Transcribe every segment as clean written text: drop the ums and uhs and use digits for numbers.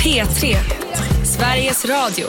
P3, Sveriges Radio.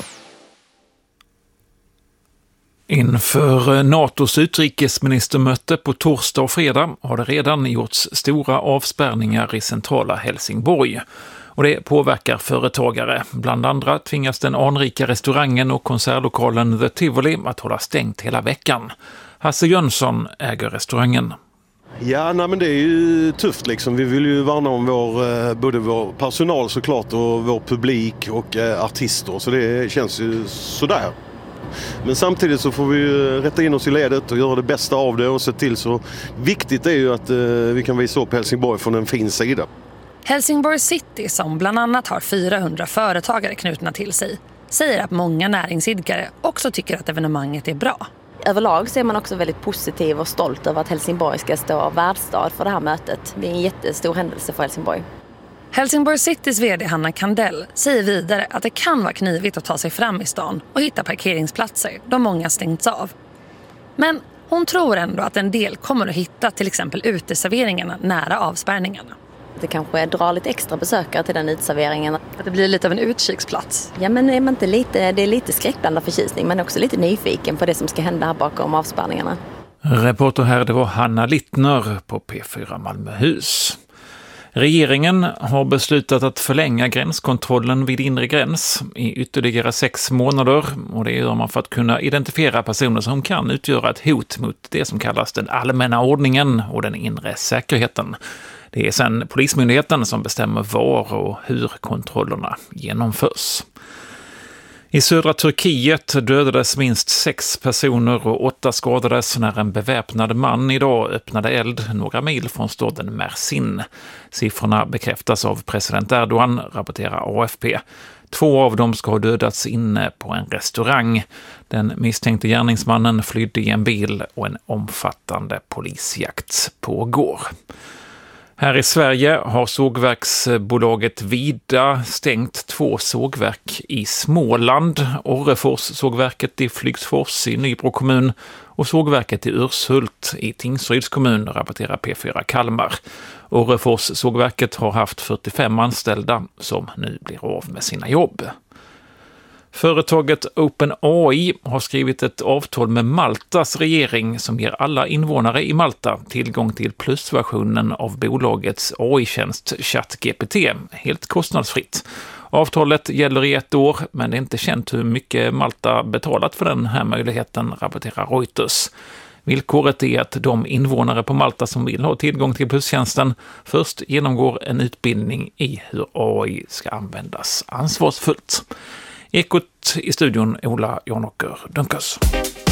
Inför NATOs utrikesministermöte på torsdag och fredag har det redan gjorts stora avspärrningar i centrala Helsingborg. Och det påverkar företagare. Bland andra tvingas den anrika restaurangen och konsertlokalen The Tivoli att hålla stängt hela veckan. Hasse Jönsson äger restaurangen. Ja, men det är ju tufft liksom. Vi vill ju värna om både vår personal såklart och vår publik och artister. Så det känns ju sådär. Men samtidigt så får vi rätta in oss i ledet och göra det bästa av det och se till så. Viktigt är ju att vi kan visa upp Helsingborg från en fin sida. Helsingborg City, som bland annat har 400 företagare knutna till sig, säger att många näringsidkare också tycker att evenemanget är bra. Överlag så är man också väldigt positiv och stolt över att Helsingborg ska stå värdstad för det här mötet. Det är en jättestor händelse för Helsingborg. Helsingborg Citys vd Hanna Kandell säger vidare att det kan vara knivigt att ta sig fram i stan och hitta parkeringsplatser då många stängts av. Men hon tror ändå att en del kommer att hitta till exempel uteserveringarna nära avspärrningarna. Det kanske drar lite extra besökare till den uteserveringen. Att det blir lite av en utkiksplats. Ja, men är man inte lite, det är lite skräckblandad förtjusning men också lite nyfiken på det som ska hända här bakom avspärrningarna. Reporter här, det var Hanna Littner på P4 Malmöhus. Regeringen har beslutat att förlänga gränskontrollen vid inre gräns i ytterligare 6 månader och det gör man för att kunna identifiera personer som kan utgöra ett hot mot det som kallas den allmänna ordningen och den inre säkerheten. Det är sedan Polismyndigheten som bestämmer var och hur kontrollerna genomförs. I södra Turkiet dödades minst 6 personer och 8 skadades när en beväpnad man idag öppnade eld några mil från staden Mersin. Siffrorna bekräftas av president Erdogan, rapporterar AFP. 2 av dem ska ha dödats inne på en restaurang. Den misstänkte gärningsmannen flydde i en bil och en omfattande polisjakt pågår. Här i Sverige har sågverksbolaget Vida stängt 2 sågverk i Småland. Orrefors sågverket i Flygsfors i Nybro kommun och sågverket i Urshult i Tingsryds kommun, rapporterar P4 Kalmar. Orrefors sågverket har haft 45 anställda som nu blir av med sina jobb. Företaget OpenAI har skrivit ett avtal med Maltas regering som ger alla invånare i Malta tillgång till plusversionen av bolagets AI-tjänst ChatGPT, helt kostnadsfritt. Avtalet gäller i 1 år, men det är inte känt hur mycket Malta betalat för den här möjligheten, rapporterar Reuters. Villkoret är att de invånare på Malta som vill ha tillgång till plustjänsten först genomgår en utbildning i hur AI ska användas ansvarsfullt. Ekot i studion, Ola Janåker Dunkers.